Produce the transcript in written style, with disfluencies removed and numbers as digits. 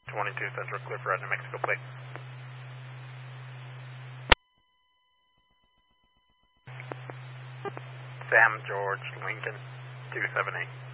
22 Central, clear for New Mexico plate. Sam George Lincoln 278.